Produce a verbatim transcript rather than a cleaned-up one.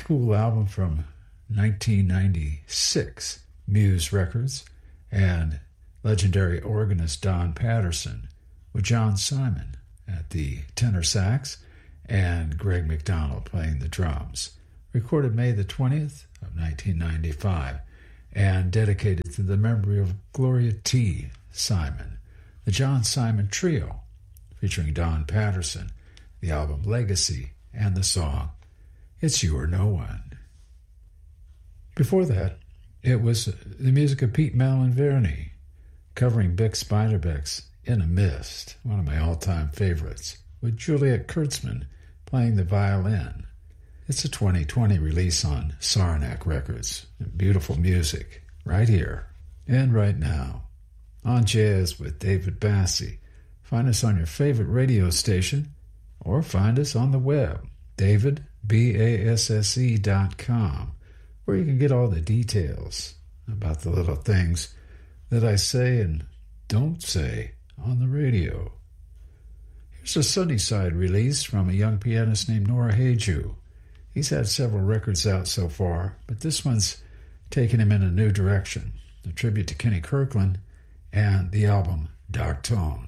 cool album from nineteen ninety-six, Muse Records, and legendary organist Don Patterson, with John Simon at the tenor sax and Greg McDonald playing the drums. Recorded May the twentieth of nineteen ninety-five and dedicated to the memory of Gloria T. Simon. The John Simon Trio, featuring Don Patterson, the album Legacy, and the song It's You or No One. Before that, it was the music of Pete Malinverni, covering Beck Spiderbeck's In a Mist, one of my all-time favorites, with Juliet Kurtzman playing the violin. It's a twenty twenty release on Saranac Records. Beautiful music, right here and right now. On Jazz with David Bassi. Find us on your favorite radio station, or find us on the web, david basse dot com, where you can get all the details about the little things that I say and don't say on the radio. Here's a Sunnyside release from a young pianist named Nora Hagew. He's had several records out so far, but this one's taken him in a new direction, a tribute to Kenny Kirkland and the album Dark Tone.